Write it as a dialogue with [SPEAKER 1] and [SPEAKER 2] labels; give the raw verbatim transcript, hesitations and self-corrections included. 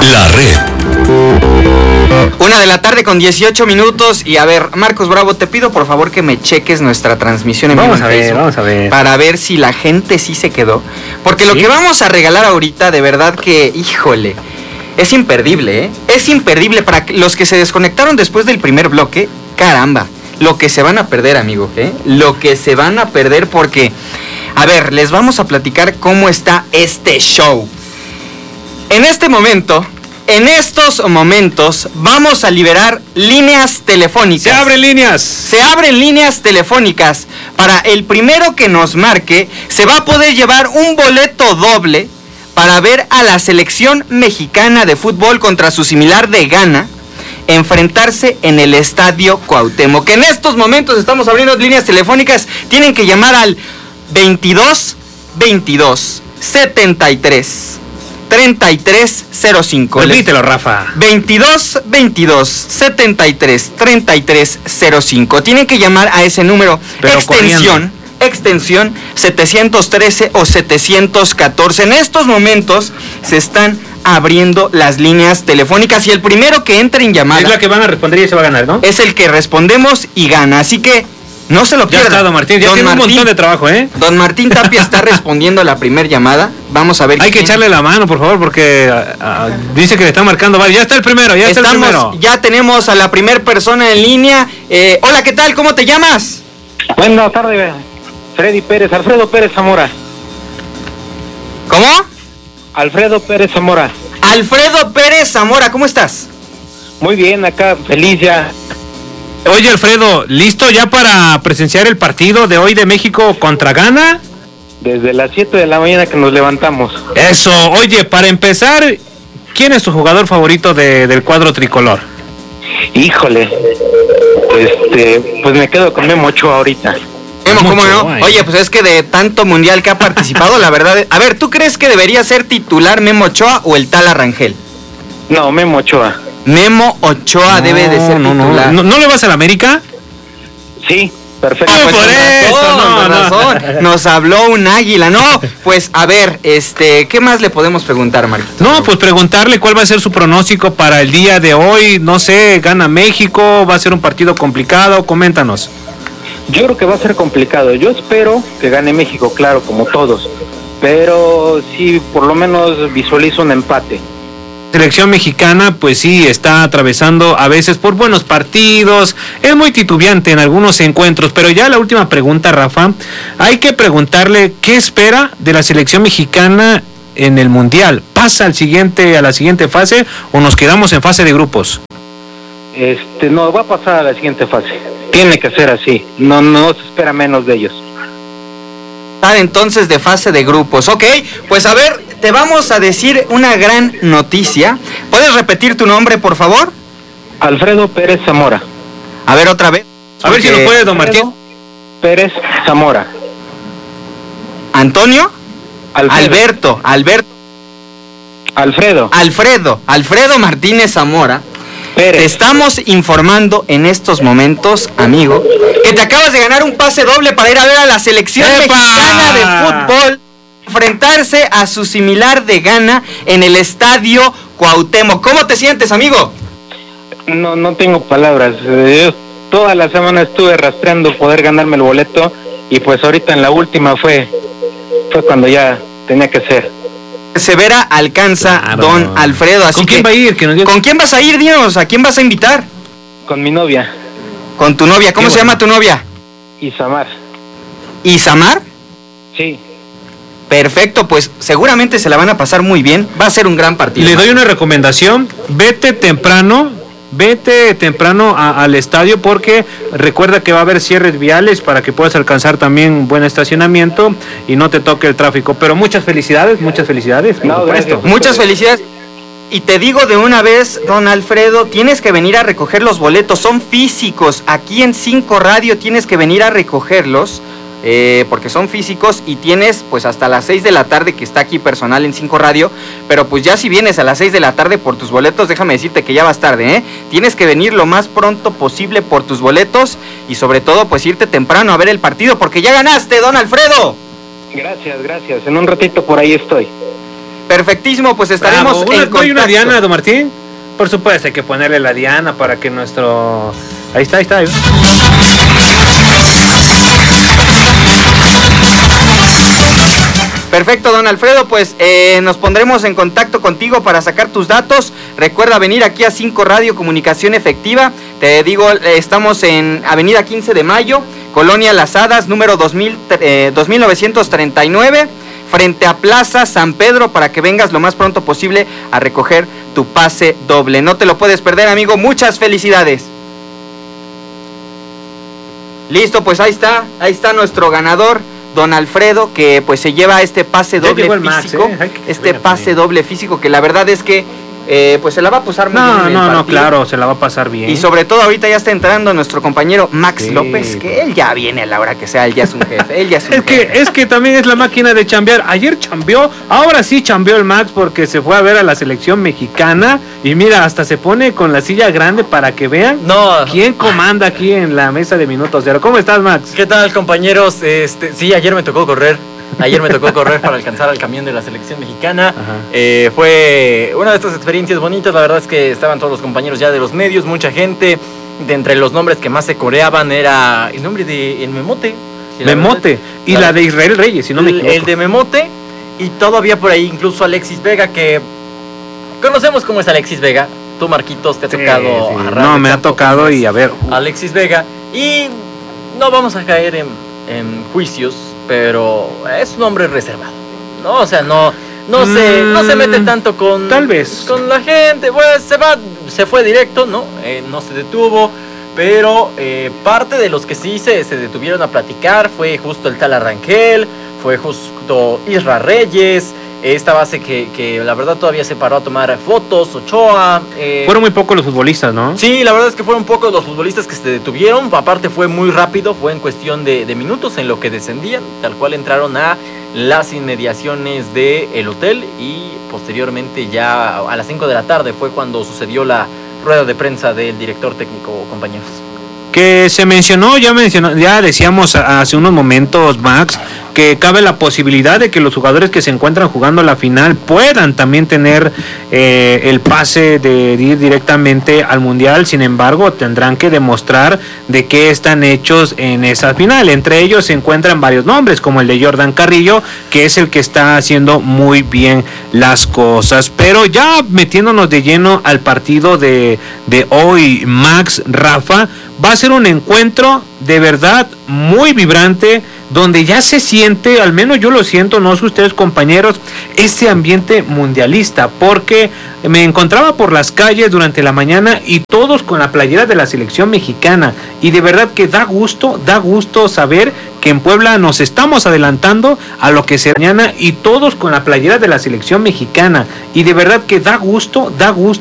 [SPEAKER 1] La Red.
[SPEAKER 2] Una de la tarde con dieciocho minutos. Y a ver, Marcos Bravo, te pido por favor que me cheques nuestra transmisión en
[SPEAKER 3] Vamos
[SPEAKER 2] vivo
[SPEAKER 3] a
[SPEAKER 2] en
[SPEAKER 3] ver,
[SPEAKER 2] Facebook,
[SPEAKER 3] vamos a ver.
[SPEAKER 2] para ver si la gente sí se quedó. Porque lo
[SPEAKER 3] ¿Sí?
[SPEAKER 2] que vamos a regalar ahorita, de verdad que, híjole, es imperdible, ¿eh? Es imperdible para los que se desconectaron después del primer bloque. Caramba, lo que se van a perder, amigo, ¿eh? Lo que se van a perder porque, a ver, les vamos a platicar cómo está este show. En este momento, en estos momentos, vamos a liberar líneas telefónicas.
[SPEAKER 3] ¡Se abren líneas!
[SPEAKER 2] Se abren líneas telefónicas. Para el primero que nos marque, se va a poder llevar un boleto doble para ver a la selección mexicana de fútbol contra su similar de Ghana enfrentarse en el Estadio Cuauhtémoc. En estos momentos estamos abriendo líneas telefónicas. Tienen que llamar al veintidós veintidós setenta y tres treinta y tres cero cinco.
[SPEAKER 3] Repítelo, Rafa.
[SPEAKER 2] veintidós veintidós setenta y tres treinta y tres cero cinco. Tienen que llamar a ese número.
[SPEAKER 3] Pero
[SPEAKER 2] extensión
[SPEAKER 3] corriendo.
[SPEAKER 2] Extensión setecientos trece o setecientos catorce. En estos momentos se están abriendo las líneas telefónicas y el primero que entre en llamada
[SPEAKER 3] Es la que van a responder y se va a ganar, ¿no?
[SPEAKER 2] es el que respondemos y gana. Así que no se lo
[SPEAKER 3] Ya
[SPEAKER 2] pierdan.
[SPEAKER 3] está, don Martín. Ya
[SPEAKER 2] Don
[SPEAKER 3] tiene un
[SPEAKER 2] Martín-
[SPEAKER 3] montón de trabajo, ¿eh?
[SPEAKER 2] Don Martín Tapia está respondiendo a la primera llamada. Vamos a ver.
[SPEAKER 3] Hay que
[SPEAKER 2] quién-
[SPEAKER 3] echarle la mano, por favor, porque ah, ah, dice que le está marcando varios. Ya está el primero, ya está el primero.
[SPEAKER 2] Estamos, ya tenemos a la primera persona en línea. Eh, hola, ¿qué tal? ¿Cómo te llamas?
[SPEAKER 4] Buenas tardes, Freddy Pérez, Alfredo Pérez Zamora.
[SPEAKER 2] ¿Cómo?
[SPEAKER 4] Alfredo Pérez Zamora.
[SPEAKER 2] Alfredo Pérez Zamora, ¿cómo estás?
[SPEAKER 4] Muy bien, acá, feliz ya.
[SPEAKER 3] Oye, Alfredo, ¿listo ya para presenciar el partido de hoy de México contra Ghana?
[SPEAKER 4] Desde las siete de la mañana que nos levantamos.
[SPEAKER 3] Eso. Oye, para empezar, ¿quién es tu jugador favorito de, del cuadro tricolor?
[SPEAKER 4] Híjole, este, pues me quedo con Memo Ochoa ahorita.
[SPEAKER 2] Memo, ¿cómo
[SPEAKER 3] Mucho,
[SPEAKER 2] no?
[SPEAKER 3] guay.
[SPEAKER 2] Oye, pues es que de tanto mundial que ha participado, la verdad... A ver, ¿tú crees que debería ser titular Memo Ochoa o el tal Arrangel?
[SPEAKER 4] No, Memo Ochoa.
[SPEAKER 2] Memo Ochoa debe de ser
[SPEAKER 3] no, no,
[SPEAKER 2] titular.
[SPEAKER 3] no, ¿no le vas a la América?
[SPEAKER 4] Sí, perfecto.
[SPEAKER 2] Ah, pues
[SPEAKER 3] por
[SPEAKER 2] con
[SPEAKER 3] eso,
[SPEAKER 2] razón,
[SPEAKER 3] no,
[SPEAKER 2] con
[SPEAKER 3] no.
[SPEAKER 2] razón. Nos habló un águila. No, pues a ver, este, ¿qué más le podemos preguntar, Marquito?
[SPEAKER 3] No, pues preguntarle cuál va a ser su pronóstico para el día de hoy. No sé, ¿gana México? ¿Va a ser un partido complicado? Coméntanos.
[SPEAKER 4] Yo creo que va a ser complicado. Yo espero que gane México, claro, como todos. Pero sí, por lo menos visualizo un empate.
[SPEAKER 3] Selección mexicana, pues sí, está atravesando a veces por buenos partidos, es muy titubeante en algunos encuentros, pero ya la última pregunta, Rafa, hay que preguntarle qué espera de la selección mexicana en el Mundial. ¿Pasa al siguiente, a la siguiente fase o nos quedamos en fase de grupos?
[SPEAKER 4] Este, no, va a pasar a la siguiente fase. Tiene que ser así. No, no se espera menos de ellos.
[SPEAKER 2] Estar entonces de fase de grupos. Ok, pues a ver, te vamos a decir una gran noticia. ¿Puedes repetir tu nombre, por favor?
[SPEAKER 4] Alfredo Pérez Zamora.
[SPEAKER 2] A ver, otra vez.
[SPEAKER 3] A ver si nos
[SPEAKER 2] Porque-
[SPEAKER 3] puede, don Martín.
[SPEAKER 4] Pérez Zamora.
[SPEAKER 2] Antonio.
[SPEAKER 4] Alfredo.
[SPEAKER 2] Alberto. Alberto.
[SPEAKER 4] Alfredo.
[SPEAKER 2] Alfredo. Alfredo Martínez Zamora.
[SPEAKER 4] Pérez.
[SPEAKER 2] Te estamos informando en estos momentos, amigo, que te acabas de ganar un pase doble para ir a ver a la selección
[SPEAKER 3] ¡Epa!
[SPEAKER 2] mexicana de fútbol enfrentarse a su similar de Ghana en el Estadio Cuauhtémoc. ¿Cómo te sientes, amigo?
[SPEAKER 4] No, no tengo palabras. Eh, Yo toda la semana estuve rastreando poder ganarme el boleto y pues ahorita en la última fue fue cuando ya tenía que ser.
[SPEAKER 2] Persevera alcanza,
[SPEAKER 3] Claro.
[SPEAKER 2] don Alfredo. Así
[SPEAKER 3] ¿Con quién
[SPEAKER 2] que,
[SPEAKER 3] va a ir? Que nos diga-
[SPEAKER 2] ¿Con quién vas a ir? Dinos, ¿a quién vas a invitar?
[SPEAKER 4] Con mi novia,
[SPEAKER 2] Con tu novia. ¿Cómo
[SPEAKER 3] Qué
[SPEAKER 2] se
[SPEAKER 3] bueno.
[SPEAKER 2] llama tu novia?
[SPEAKER 4] Isamar.
[SPEAKER 2] ¿Isamar?
[SPEAKER 4] Sí.
[SPEAKER 2] Perfecto, pues seguramente se la van a pasar muy bien. Va a ser un gran partido.
[SPEAKER 3] Le doy una recomendación, vete temprano, vete temprano a- al estadio porque recuerda que va a haber cierres viales para que puedas alcanzar también buen estacionamiento y no te toque el tráfico. Pero muchas felicidades, muchas felicidades, por
[SPEAKER 4] No,
[SPEAKER 3] supuesto.
[SPEAKER 4] gracias.
[SPEAKER 2] Muchas felicidades. Y te digo de una vez, don Alfredo, tienes que venir a recoger los boletos, son físicos. Aquí en cinco Radio tienes que venir a recogerlos, eh, porque son físicos y tienes pues hasta las seis de la tarde que está aquí personal en cinco Radio. Pero pues ya si vienes a las seis de la tarde por tus boletos, déjame decirte que ya vas tarde, ¿eh? Tienes que venir lo más pronto posible por tus boletos y sobre todo pues irte temprano a ver el partido porque ya ganaste, don Alfredo.
[SPEAKER 4] Gracias, gracias. En un ratito por ahí estoy.
[SPEAKER 2] Perfectísimo, pues estaremos
[SPEAKER 3] Bravo.
[SPEAKER 2] en
[SPEAKER 3] Una,
[SPEAKER 2] contacto.
[SPEAKER 3] ¿No hay una diana, don Martín? Por supuesto, hay que ponerle la diana para que nuestro... Ahí está, ahí está. Ahí.
[SPEAKER 2] Perfecto, don Alfredo, pues eh, nos pondremos en contacto contigo para sacar tus datos. Recuerda venir aquí a cinco Radio Comunicación Efectiva. Te digo, estamos en Avenida quince de Mayo, Colonia Las Hadas, número dos mil, eh, dos mil novecientos treinta y nueve, frente a Plaza San Pedro, para que vengas lo más pronto posible a recoger tu pase doble. No te lo puedes perder, amigo. Muchas felicidades. Listo, pues ahí está, ahí está nuestro ganador, don Alfredo, que pues se lleva este pase doble físico, Max, ¿eh? este pase doble físico, que la verdad es que eh, pues se la va a pasar muy
[SPEAKER 3] no,
[SPEAKER 2] bien en
[SPEAKER 3] No,
[SPEAKER 2] el
[SPEAKER 3] no, no,
[SPEAKER 2] partido.
[SPEAKER 3] claro, se la va a pasar bien.
[SPEAKER 2] Y sobre todo ahorita ya está entrando nuestro compañero Max
[SPEAKER 3] sí.
[SPEAKER 2] López, que él ya viene a la hora que sea, él ya es un jefe, él ya es un
[SPEAKER 3] es
[SPEAKER 2] jefe.
[SPEAKER 3] que Es que también es la máquina de chambear. Ayer chambeó, ahora sí chambeó el Max porque se fue a ver a la selección mexicana y mira, hasta se pone con la silla grande para que vean
[SPEAKER 1] no.
[SPEAKER 3] quién comanda aquí en la mesa de Minuto Cero. ¿Cómo estás, Max?
[SPEAKER 1] ¿Qué tal, compañeros? Este, sí, ayer me tocó correr. Ayer me tocó correr para alcanzar al camión de la selección mexicana. Eh, fue una de estas experiencias bonitas. La verdad es que estaban todos los compañeros ya de los medios, mucha gente. De entre los nombres que más se coreaban era el nombre de el Memote.
[SPEAKER 3] Memote. Y la, la de Israel Reyes, si no me equivoco.
[SPEAKER 1] El de Memote. Y todavía por ahí incluso Alexis Vega, que conocemos cómo es Alexis Vega. Tú, Marquitos, te ha tocado.
[SPEAKER 3] Sí, sí. No, me ha tocado y a ver. Uh.
[SPEAKER 1] Alexis Vega. Y no vamos a caer en, en juicios, pero es un hombre reservado, ¿no? O sea, no, no, mm, se, no se mete tanto con,
[SPEAKER 3] tal vez.
[SPEAKER 1] con la gente. Pues se va, se fue directo, ¿no? Eh, no se detuvo, pero eh, parte de los que sí se, se detuvieron a platicar fue justo el tal Arrangel, fue justo Isra Reyes, esta base que, que la verdad todavía se paró a tomar fotos, Ochoa. Eh,
[SPEAKER 3] fueron muy pocos los futbolistas, ¿no?
[SPEAKER 1] Sí, la verdad es que fueron pocos los futbolistas que se detuvieron. Aparte fue muy rápido, fue en cuestión de, de minutos en lo que descendían. Tal cual entraron a las inmediaciones del hotel y posteriormente ya a las cinco de la tarde fue cuando sucedió la rueda de prensa del director técnico, compañeros.
[SPEAKER 3] Que se mencionó, ya mencionó, ya decíamos hace unos momentos, Max, que cabe la posibilidad de que los jugadores que se encuentran jugando la final puedan también tener eh, el pase de ir directamente al Mundial. Sin embargo, tendrán que demostrar de qué están hechos en esa final. Entre ellos se encuentran varios nombres, como el de Jordan Carrillo, que es el que está haciendo muy bien las cosas. Pero ya metiéndonos de lleno al partido de, de hoy, Max, Rafa, va a ser un encuentro de verdad muy vibrante, donde ya se siente, al menos yo lo siento, no sé ustedes, compañeros, este ambiente mundialista, porque me encontraba por las calles durante la mañana y todos con la playera de la selección mexicana, y de verdad que da gusto, da gusto saber que en Puebla nos estamos adelantando a lo que será mañana y todos con la playera de la selección mexicana, y de verdad que da gusto, da gusto